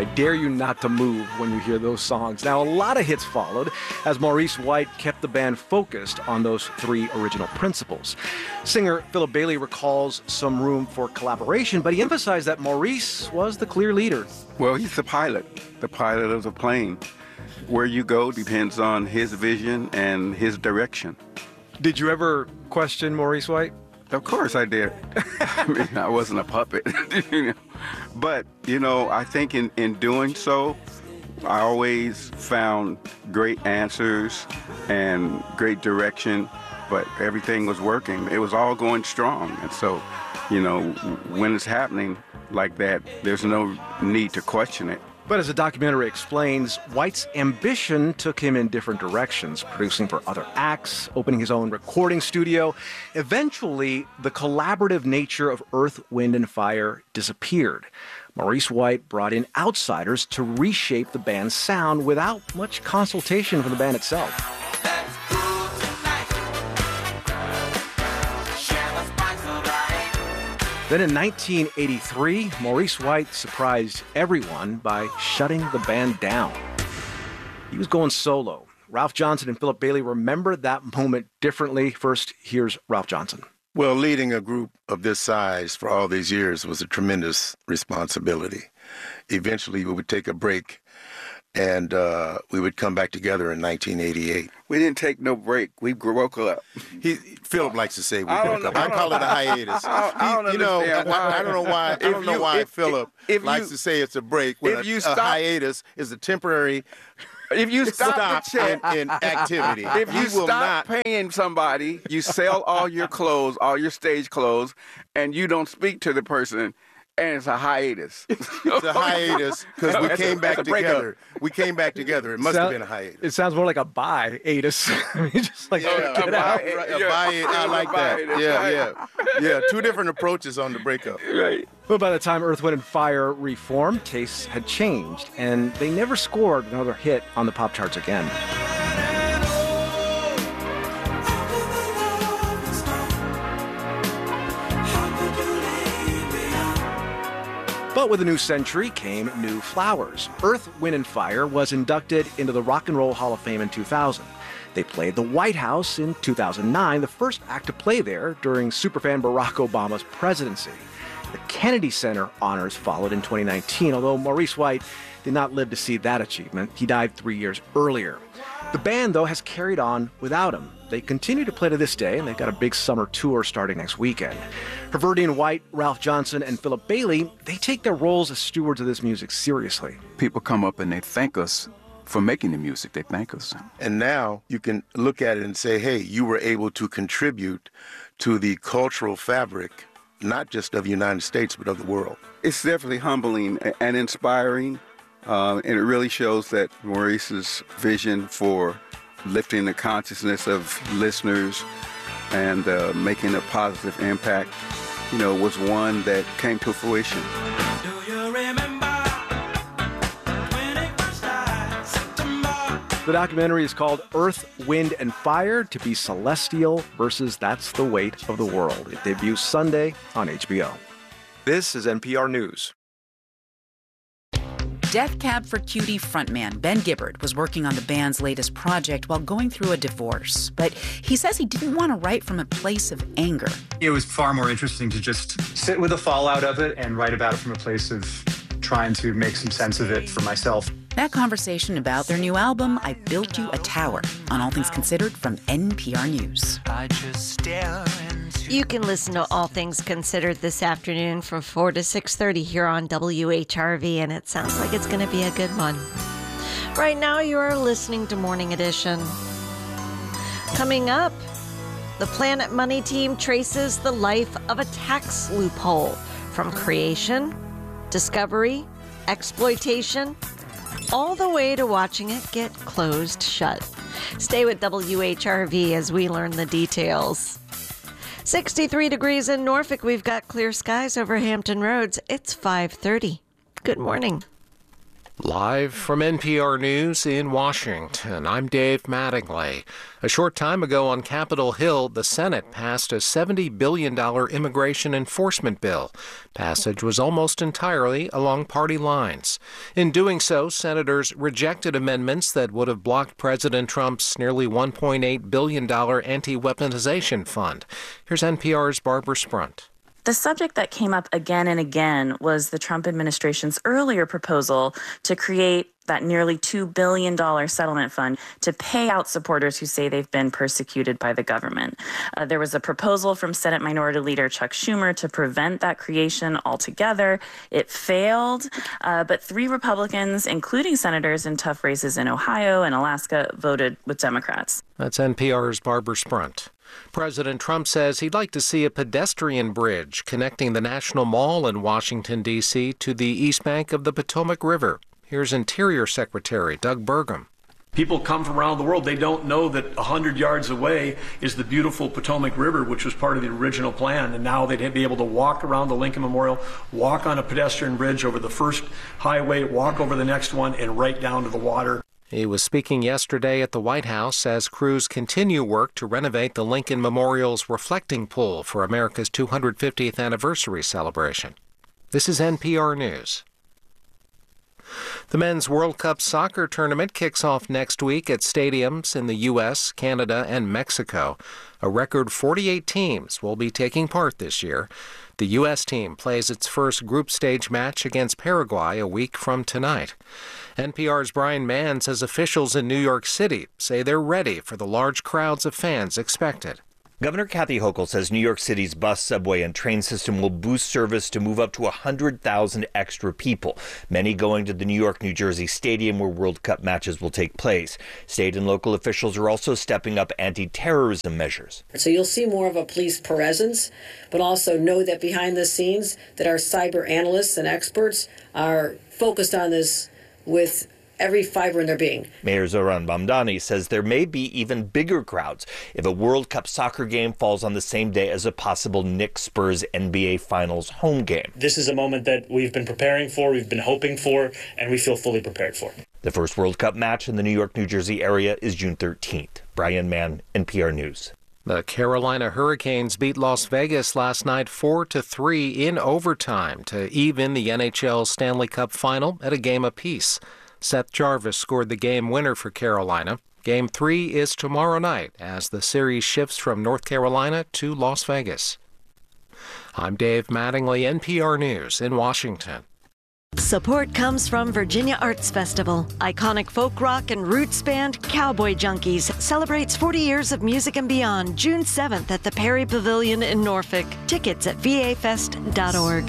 I dare you not to move when you hear those songs. Now, a lot of hits followed as Maurice White kept the band focused on those three original principles. Singer Philip Bailey recalls some room for collaboration, but he emphasized that Maurice was the clear leader. Well, he's the pilot of the plane. Where you go depends on his vision and his direction. Did you ever question Maurice White? Of course I did. I mean, I wasn't a puppet. But, I think in doing so, I always found great answers and great direction, but everything was working. It was all going strong. And so, when it's happening like that, there's no need to question it. But as the documentary explains, White's ambition took him in different directions, producing for other acts, opening his own recording studio. Eventually, the collaborative nature of Earth, Wind & Fire disappeared. Maurice White brought in outsiders to reshape the band's sound without much consultation from the band itself. Then in 1983, Maurice White surprised everyone by shutting the band down. He was going solo. Ralph Johnson and Philip Bailey remember that moment differently. First, here's Ralph Johnson. Well, leading a group of this size for all these years was a tremendous responsibility. Eventually, we would take a break, and we would come back together in 1988. We didn't take no break. We broke up. Philip likes to say we broke up. I call it a hiatus. I don't know why Philip likes to say it's a break when a hiatus is a temporary. If you stop in activity, if you stop paying somebody, you sell all your clothes, all your stage clothes, and you don't speak to the person. And it's a hiatus. It's a hiatus because we came back together. We came back together. It must have been a hiatus. It sounds more like a bye-atus. Just like get it out. I like that. Yeah. Two different approaches on the breakup. Right. But by the time Earth, Wind & Fire reformed, tastes had changed, and they never scored another hit on the pop charts again. But with a new century came new flowers. Earth, Wind & Fire was inducted into the Rock and Roll Hall of Fame in 2000. They played the White House in 2009, the first act to play there during superfan Barack Obama's presidency. The Kennedy Center honors followed in 2019, although Maurice White did not live to see that achievement. He died 3 years earlier. The band, though, has carried on without him. They continue to play to this day, and they've got a big summer tour starting next weekend. For Verdine White, Ralph Johnson, and Philip Bailey, they take their roles as stewards of this music seriously. People come up and they thank us for making the music. They thank us. And now you can look at it and say, hey, you were able to contribute to the cultural fabric, not just of the United States, but of the world. It's definitely humbling and inspiring. And it really shows that Maurice's vision for lifting the consciousness of listeners and making a positive impact, was one that came to fruition. Do you remember when it was September? The documentary is called Earth, Wind & Fire, To Be Celestial versus That's the Weight of the World. It debuts Sunday on HBO. This is NPR News. Death Cab for Cutie frontman Ben Gibbard was working on the band's latest project while going through a divorce. But he says he didn't want to write from a place of anger. It was far more interesting to just sit with the fallout of it and write about it from a place of trying to make some sense of it for myself. That conversation about their new album, I Built You a Tower, on All Things Considered from NPR News. I just stare into... You can listen to All Things Considered this afternoon from 4 to 6:30 here on WHRV, and it sounds like it's going to be a good one. Right now, you are listening to Morning Edition. Coming up, the Planet Money team traces the life of a tax loophole from creation, discovery, exploitation, all the way to watching it get closed shut. Stay with WHRV as we learn the details. 63 degrees in Norfolk. We've got clear skies over Hampton Roads. It's 5:30. Good morning. Live from NPR News in Washington, I'm Dave Mattingly. A short time ago on Capitol Hill, the Senate passed a $70 billion immigration enforcement bill. Passage was almost entirely along party lines. In doing so, senators rejected amendments that would have blocked President Trump's nearly $1.8 billion anti-weaponization fund. Here's NPR's Barbara Sprunt. The subject that came up again and again was the Trump administration's earlier proposal to create that nearly $2 billion settlement fund to pay out supporters who say they've been persecuted by the government. There was a proposal from Senate Minority Leader Chuck Schumer to prevent that creation altogether. It failed, but 3 Republicans, including senators in tough races in Ohio and Alaska, voted with Democrats. That's NPR's Barbara Sprunt. President Trump says he'd like to see a pedestrian bridge connecting the National Mall in Washington, D.C. to the east bank of the Potomac River. Here's Interior Secretary Doug Burgum. People come from around the world. They don't know that 100 yards away is the beautiful Potomac River, which was part of the original plan. And now they'd be able to walk around the Lincoln Memorial, walk on a pedestrian bridge over the first highway, walk over the next one, and right down to the water. He was speaking yesterday at the White House as crews continue work to renovate the Lincoln Memorial's reflecting pool for America's 250th anniversary celebration. This is NPR News. The Men's World Cup soccer tournament kicks off next week at stadiums in the U.S., Canada, and Mexico. A record 48 teams will be taking part this year. The U.S. team plays its first group stage match against Paraguay a week from tonight. NPR's Brian Mann says officials in New York City say they're ready for the large crowds of fans expected. Governor Kathy Hochul says New York City's bus, subway, and train system will boost service to move up to 100,000 extra people, many going to the New York-New Jersey Stadium where World Cup matches will take place. State and local officials are also stepping up anti-terrorism measures. So you'll see more of a police presence, but also know that behind the scenes that our cyber analysts and experts are focused on this with every fiber in their being. Mayor Zohran Mamdani says there may be even bigger crowds if a World Cup soccer game falls on the same day as a possible Knicks-Spurs NBA Finals home game. This is a moment that we've been preparing for, we've been hoping for, and we feel fully prepared for. The first World Cup match in the New York-New Jersey area is June 13th. Brian Mann, NPR News. The Carolina Hurricanes beat Las Vegas last night 4-3 in overtime to even the NHL Stanley Cup final at a game apiece. Seth Jarvis scored the game winner for Carolina. Game 3 is tomorrow night as the series shifts from North Carolina to Las Vegas. I'm Dave Mattingly, NPR News in Washington. Support comes from Virginia Arts Festival. Iconic folk rock and roots band Cowboy Junkies celebrates 40 years of music and beyond, June 7th at the Perry Pavilion in Norfolk. Tickets at vafest.org.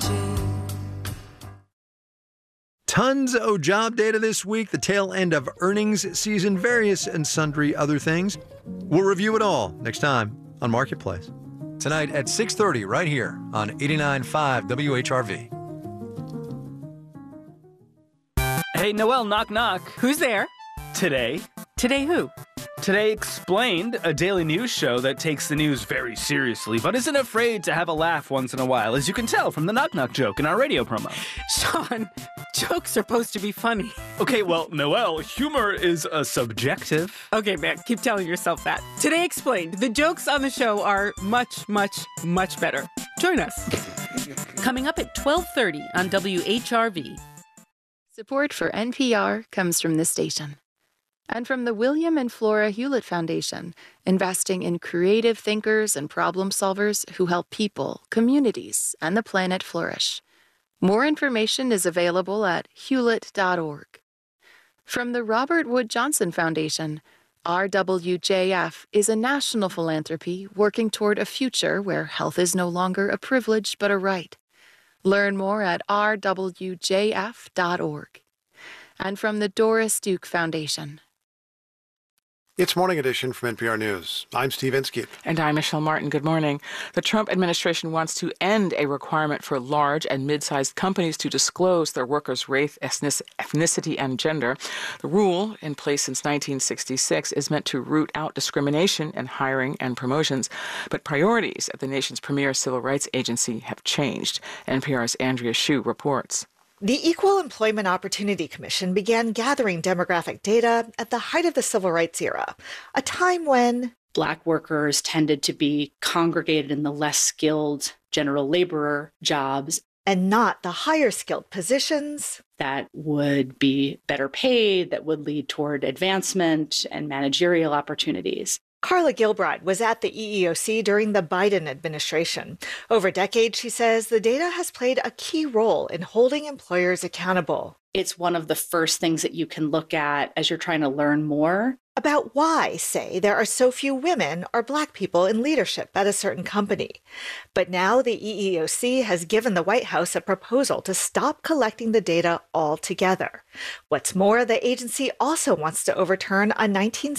Tons of job data this week, the tail end of earnings season, various and sundry other things. We'll review it all next time on Marketplace. Tonight at 6:30 right here on 89.5 WHRV. Hey, Noelle, knock, knock. Who's there? Today. Today who? Today Explained, a daily news show that takes the news very seriously, but isn't afraid to have a laugh once in a while, as you can tell from the knock, knock joke in our radio promo. Sean, jokes are supposed to be funny. Okay, well, Noelle, humor is subjective. Okay, man, keep telling yourself that. Today Explained, the jokes on the show are much, much, much better. Join us. Coming up at 12:30 on WHRV. Support for NPR comes from this station and from the William and Flora Hewlett Foundation, investing in creative thinkers and problem solvers who help people, communities, and the planet flourish. More information is available at hewlett.org. From the Robert Wood Johnson Foundation, RWJF is a national philanthropy working toward a future where health is no longer a privilege but a right. Learn more at rwjf.org. And from the Doris Duke Foundation. It's Morning Edition from NPR News. I'm Steve Inskeep. And I'm Michelle Martin. Good morning. The Trump administration wants to end a requirement for large and mid-sized companies to disclose their workers' race, ethnicity, and gender. The rule, in place since 1966, is meant to root out discrimination in hiring and promotions. But priorities at the nation's premier civil rights agency have changed. NPR's Andrea Hsu reports. The Equal Employment Opportunity Commission began gathering demographic data at the height of the Civil Rights era, a time when Black workers tended to be congregated in the less skilled general laborer jobs, and not the higher skilled positions that would be better paid, that would lead toward advancement and managerial opportunities. Carla Gilbride was at the EEOC during the Biden administration. Over decades, she says, the data has played a key role in holding employers accountable. It's one of the first things that you can look at as you're trying to learn more about why, say, there are so few women or Black people in leadership at a certain company. But now the EEOC has given the White House a proposal to stop collecting the data altogether. What's more, the agency also wants to overturn a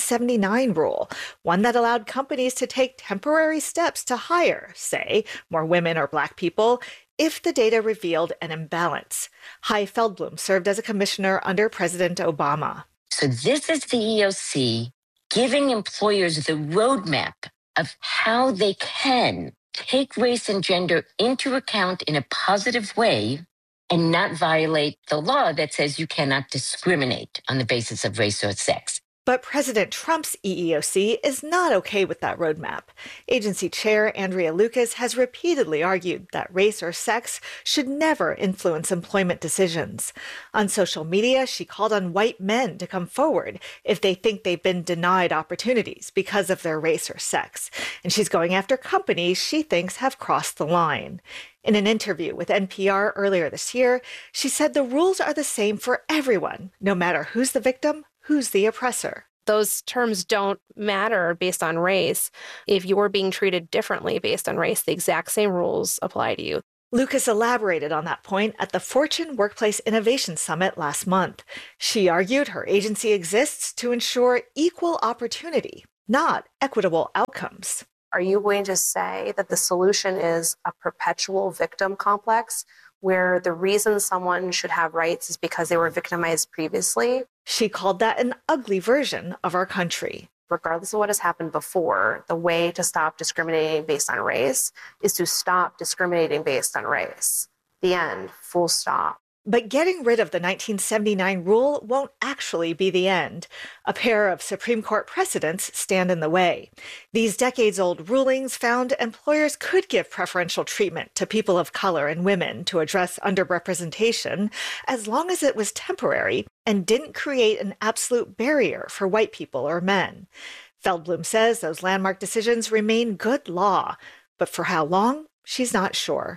1979 rule, one that allowed companies to take temporary steps to hire, say, more women or Black people, if the data revealed an imbalance. Hai Feldblum served as a commissioner under President Obama. So this is the EEOC giving employers the roadmap of how they can take race and gender into account in a positive way and not violate the law that says you cannot discriminate on the basis of race or sex. But President Trump's EEOC is not okay with that roadmap. Agency Chair Andrea Lucas has repeatedly argued that race or sex should never influence employment decisions. On social media, she called on white men to come forward if they think they've been denied opportunities because of their race or sex. And she's going after companies she thinks have crossed the line. In an interview with NPR earlier this year, she said the rules are the same for everyone, no matter who's the victim, who's the oppressor. Those terms don't matter based on race. If you're being treated differently based on race, the exact same rules apply to you. Lucas elaborated on that point at the Fortune Workplace Innovation Summit last month. She argued her agency exists to ensure equal opportunity, not equitable outcomes. Are you going to say that the solution is a perpetual victim complex, where the reason someone should have rights is because they were victimized previously? She called that an ugly version of our country. Regardless of what has happened before, the way to stop discriminating based on race is to stop discriminating based on race. The end, full stop. But getting rid of the 1979 rule won't actually be the end. A pair of Supreme Court precedents stand in the way. These decades-old rulings found employers could give preferential treatment to people of color and women to address underrepresentation as long as it was temporary and didn't create an absolute barrier for white people or men. Feldblum says those landmark decisions remain good law, but for how long, she's not sure.